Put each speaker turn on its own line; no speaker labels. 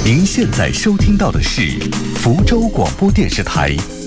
您现在收听到的是福州广播电视台